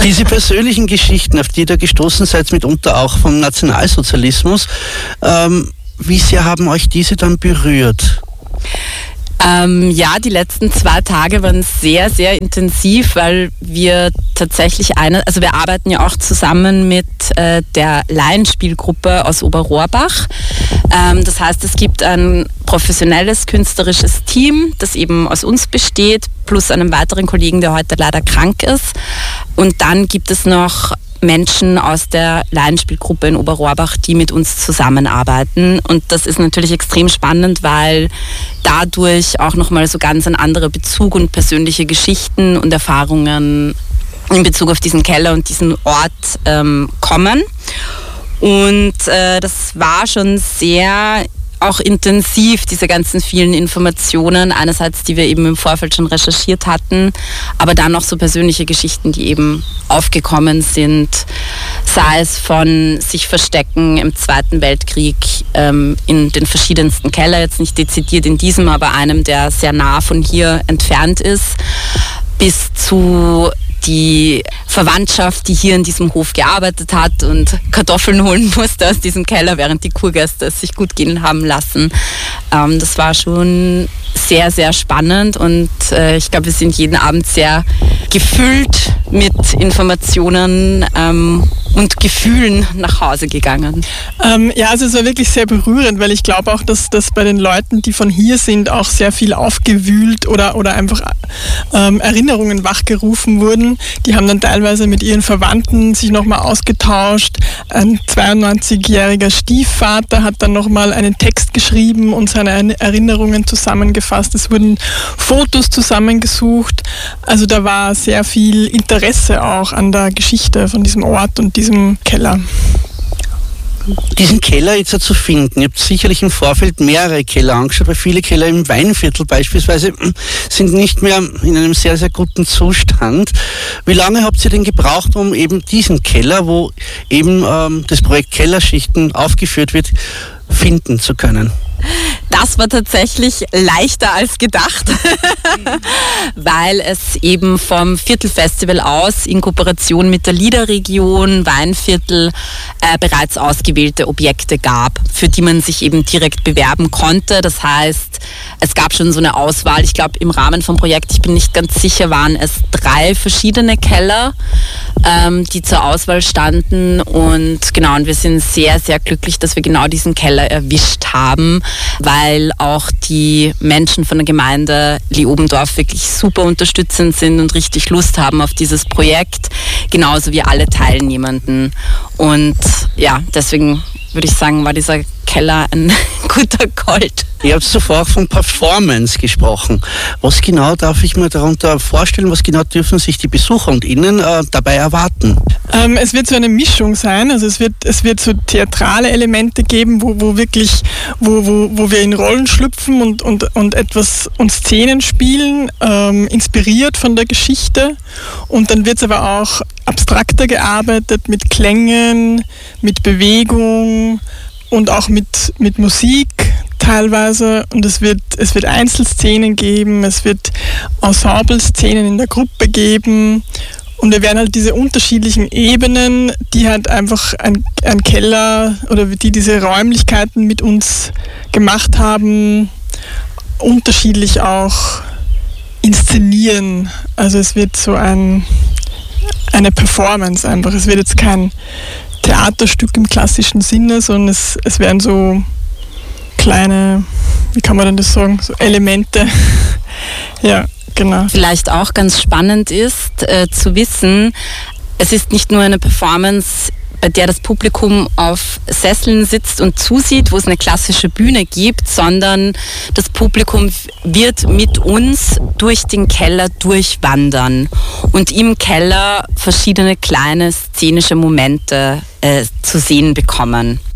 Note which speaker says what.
Speaker 1: Diese persönlichen Geschichten, auf die ihr da gestoßen seid, mitunter auch vom Nationalsozialismus, wie sehr haben euch diese dann berührt?
Speaker 2: Ja, die letzten 2 Tage waren sehr, sehr intensiv, weil wir tatsächlich wir arbeiten ja auch zusammen mit der Laienspielgruppe aus Oberrohrbach. Das heißt, es gibt ein professionelles künstlerisches Team, das eben aus uns besteht, plus einem weiteren Kollegen, der heute leider krank ist. Und dann gibt es noch Menschen aus der Laienspielgruppe in Oberrohrbach, die mit uns zusammenarbeiten. Und das ist natürlich extrem spannend, weil dadurch auch nochmal so ganz ein anderer Bezug und persönliche Geschichten und Erfahrungen in Bezug auf diesen Keller und diesen Ort kommen. Und das war schon sehr auch intensiv, diese ganzen vielen Informationen, einerseits, die wir eben im Vorfeld schon recherchiert hatten, aber dann noch so persönliche Geschichten, die eben aufgekommen sind, sei es von sich verstecken im Zweiten Weltkrieg in den verschiedensten Keller, jetzt nicht dezidiert in diesem, aber einem, der sehr nah von hier entfernt ist, bis zu die Verwandtschaft, die hier in diesem Hof gearbeitet hat und Kartoffeln holen musste aus diesem Keller, während die Kurgäste es sich gut gehen haben lassen. Das war schon sehr, sehr spannend und ich glaube, wir sind jeden Abend sehr gefüllt mit Informationen und Gefühlen nach Hause gegangen.
Speaker 3: Ja, also es war wirklich sehr berührend, weil ich glaube auch, dass das bei den Leuten, die von hier sind, auch sehr viel aufgewühlt oder einfach Erinnerungen wachgerufen wurden. Die haben dann teilweise mit ihren Verwandten sich nochmal ausgetauscht. Ein 92-jähriger Stiefvater hat dann nochmal einen Text geschrieben und seine Erinnerungen zusammengefasst. Es wurden Fotos zusammengesucht. Also da war sehr viel Interesse auch an der Geschichte von diesem Ort und diesem Keller.
Speaker 1: Diesen Keller jetzt zu finden, ihr habt sicherlich im Vorfeld mehrere Keller angeschaut, weil viele Keller im Weinviertel beispielsweise sind nicht mehr in einem sehr, sehr guten Zustand. Wie lange habt ihr denn gebraucht, um eben diesen Keller, wo eben das Projekt Kellerschichten aufgeführt wird, finden zu können?
Speaker 2: Das war tatsächlich leichter als gedacht, weil es eben vom Viertelfestival aus in Kooperation mit der Liederregion Weinviertel bereits ausgewählte Objekte gab, für die man sich eben direkt bewerben konnte. Das heißt, es gab schon so eine Auswahl. Ich glaube, im Rahmen vom Projekt, ich bin nicht ganz sicher, waren es 3 verschiedene Keller, die zur Auswahl standen. Und genau, und wir sind sehr, sehr glücklich, dass wir genau diesen Keller erwischt haben, weil auch die Menschen von der Gemeinde Leobendorf wirklich super unterstützend sind und richtig Lust haben auf dieses Projekt, genauso wie alle Teilnehmenden. Und ja, deswegen würde ich sagen, war dieser Keller ein guter Gold.
Speaker 1: Ihr habt zuvor auch von Performance gesprochen. Was genau darf ich mir darunter vorstellen? Was genau dürfen sich die Besucher und Innen dabei erwarten?
Speaker 3: Es wird so eine Mischung sein. Also es wird so theatrale Elemente geben, wo wir in Rollen schlüpfen und etwas und Szenen spielen, inspiriert von der Geschichte. Und dann wird es aber auch abstrakter gearbeitet mit Klängen, mit Bewegung und auch mit Musik teilweise. Und es wird Einzelszenen geben, es wird Ensemble-Szenen in der Gruppe geben. Und wir werden halt diese unterschiedlichen Ebenen, die halt einfach ein Keller oder die diese Räumlichkeiten mit uns gemacht haben, unterschiedlich auch inszenieren. Also es wird so eine Performance einfach. Es wird jetzt kein Theaterstück im klassischen Sinne, sondern es werden so kleine, wie kann man denn das sagen, so Elemente. Ja, genau.
Speaker 2: Vielleicht auch ganz spannend ist zu wissen, es ist nicht nur eine Performance, bei der das Publikum auf Sesseln sitzt und zusieht, wo es eine klassische Bühne gibt, sondern das Publikum wird mit uns durch den Keller durchwandern und im Keller verschiedene kleine szenische Momente zu sehen bekommen.